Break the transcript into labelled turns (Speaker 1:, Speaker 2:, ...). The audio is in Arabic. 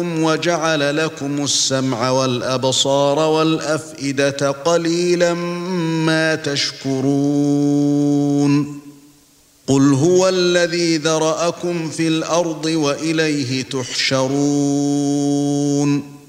Speaker 1: وجعل لكم السمع والأبصار والأفئدة قليلا ما تشكرون قل هو الذي ذرأكم في الأرض وإليه تحشرون